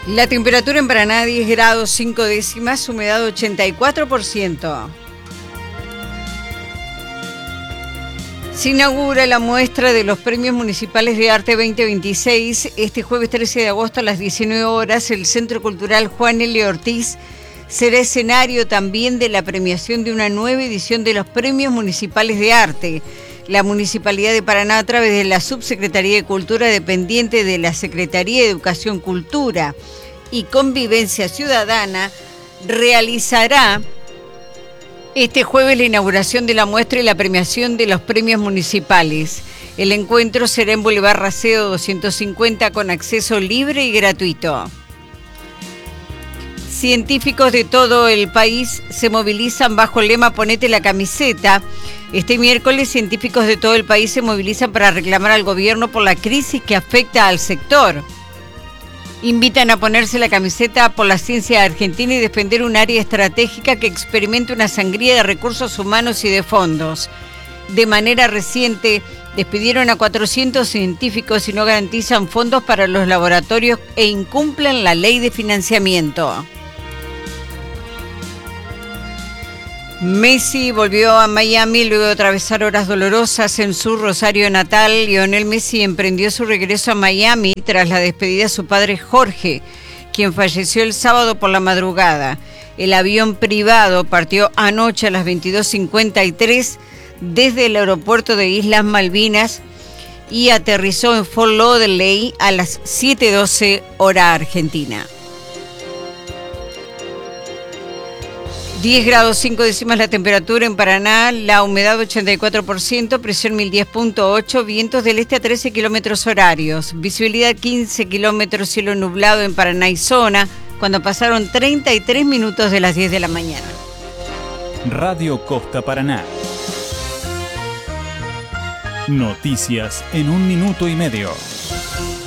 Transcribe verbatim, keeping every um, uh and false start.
La temperatura en Paraná diez grados cinco décimas, humedad ochenta y cuatro por ciento. Se inaugura la muestra de los Premios Municipales de Arte veinte veintiséis. Este jueves trece de agosto a las diecinueve horas, el Centro Cultural Juan L. Ortiz será escenario también de la premiación de una nueva edición de los Premios Municipales de Arte. La Municipalidad de Paraná, a través de la Subsecretaría de Cultura dependiente de la Secretaría de Educación, Cultura y Convivencia Ciudadana, realizará este jueves la inauguración de la muestra y la premiación de los premios municipales. El encuentro será en Boulevard Racedo doscientos cincuenta con acceso libre y gratuito. Científicos de todo el país se movilizan bajo el lema Ponete la camiseta. Este miércoles, científicos de todo el país se movilizan para reclamar al gobierno por la crisis que afecta al sector. Invitan a ponerse la camiseta por la ciencia argentina y defender un área estratégica que experimenta una sangría de recursos humanos y de fondos. De manera reciente, despidieron a cuatrocientos científicos y no garantizan fondos para los laboratorios e incumplen la ley de financiamiento. Messi volvió a Miami luego de atravesar horas dolorosas en su Rosario natal. Lionel Messi emprendió su regreso a Miami tras la despedida de su padre Jorge, quien falleció el sábado por la madrugada. El avión privado partió anoche a las veintidós cincuenta y tres desde el aeropuerto de Islas Malvinas y aterrizó en Fort Lauderdale a las siete doce hora argentina. diez grados cinco décimas la temperatura en Paraná, la humedad ochenta y cuatro por ciento, presión mil diez punto ocho, vientos del este a trece kilómetros horarios, visibilidad quince kilómetros, cielo nublado en Paraná y zona, cuando pasaron treinta y tres minutos de las diez de la mañana. Radio Costa Paraná. Noticias en un minuto y medio.